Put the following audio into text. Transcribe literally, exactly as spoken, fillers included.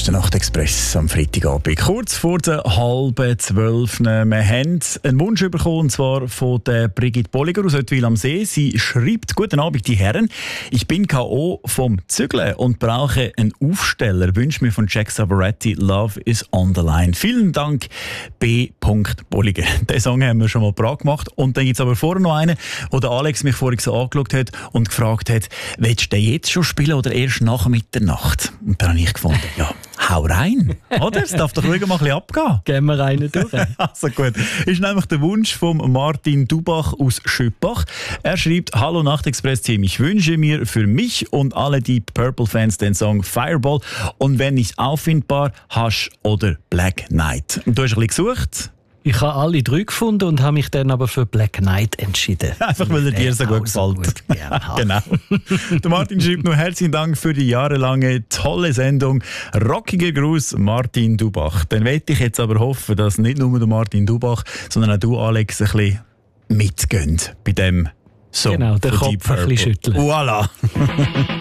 ist der Nachtexpress am Freitagabend. Kurz vor der halben zwölf. Wir haben einen Wunsch bekommen, und zwar von der Brigitte Bolliger aus Ottwil am See. Sie schreibt: Guten Abend, die Herren. Ich bin K O vom Zügeln und brauche einen Aufsteller. Wünsche mir von Jack Savoretti Love is on the Line. Vielen Dank, B. Bolliger. Den Song haben wir schon mal parat gemacht. Und dann gibt es aber vorher noch einen, wo der Alex mich vorhin so angeschaut hat und gefragt hat, willst du den jetzt schon spielen oder erst nach Mitternacht? Und dann habe ich gefunden, ja, hau rein, oder? Es darf doch ruhig mal ein bisschen abgehen. Gehen wir rein durch. Also gut. Ist nämlich der Wunsch von Martin Dubach aus Schüppach. Er schreibt: Hallo Nachtexpress-Team, ich wünsche mir für mich und alle Deep Purple-Fans den Song Fireball und wenn nicht auffindbar, Hush oder Black Knight. Und du hast ein bisschen gesucht. Ich habe alle drei gefunden und habe mich dann aber für Black Knight entschieden. Einfach weil er dir so gut gefällt. Gut Genau. Der Martin schreibt noch: Herzlichen Dank für die jahrelange tolle Sendung. Rockiger Gruß, Martin Dubach. Dann möchte ich jetzt aber hoffen, dass nicht nur der Martin Dubach, sondern auch du, Alex, ein bisschen mitgehen bei dem Song. Genau, den Kopf ein bisschen schütteln. Voilà.